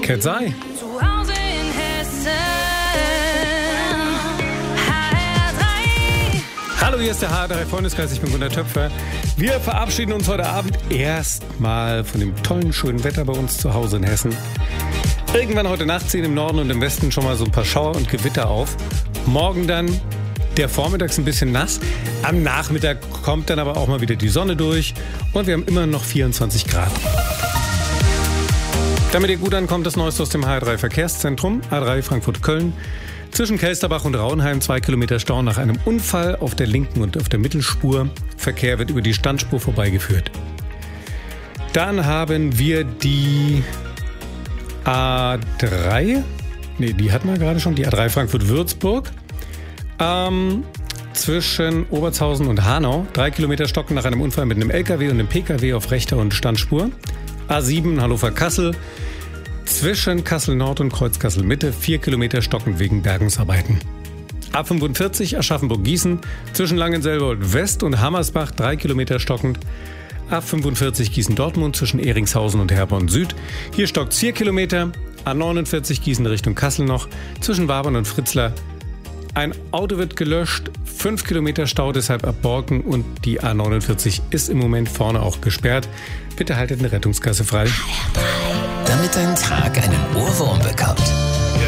Ketzai. Zu Hause in Hessen. HR3. Hallo, hier ist der HR3 Freundeskreis, ich bin Gunnar Töpfer. Wir verabschieden uns heute Abend erstmal von dem tollen, schönen Wetter bei uns zu Hause in Hessen. Irgendwann heute Nacht ziehen im Norden und im Westen schon mal so ein paar Schauer und Gewitter auf. Morgen dann der Vormittags ein bisschen nass. Am Nachmittag kommt dann aber auch mal wieder die Sonne durch und wir haben immer noch 24 Grad. Damit ihr gut ankommt, das Neueste aus dem HR3 Verkehrszentrum, A3 Frankfurt-Köln. Zwischen Kelsterbach und Raunheim 2 Kilometer Stau nach einem Unfall auf der linken und auf der Mittelspur. Verkehr wird über die Standspur vorbeigeführt. Dann haben wir die A3, die hatten wir gerade schon, die A3 Frankfurt-Würzburg. Zwischen Obertshausen und Hanau 3 Kilometer Stocken nach einem Unfall mit einem LKW und einem PKW auf rechter und Standspur. A7 Hannover-Kassel. Zwischen Kassel-Nord und Kreuz-Kassel-Mitte 4 Kilometer stockend wegen Bergungsarbeiten. A45 Aschaffenburg-Gießen zwischen Langenselbold-West und Hammersbach 3 Kilometer stockend. A45 Gießen-Dortmund zwischen Ehringshausen und Herborn-Süd. Hier stockt 4 Kilometer. A49 Gießen Richtung Kassel noch zwischen Wabern und Fritzlar. Ein Auto wird gelöscht, 5 Kilometer Stau, deshalb ab Borken und die A49 ist im Moment vorne auch gesperrt. Bitte haltet eine Rettungsgasse frei. Damit dein Tag einen Ohrwurm bekommt.